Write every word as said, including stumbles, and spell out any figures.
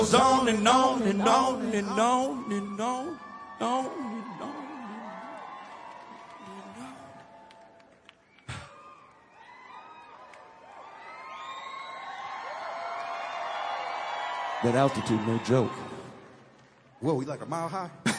Goes on and on and on and on and on and on and on. That altitude, no joke. Whoa, we like a mile high?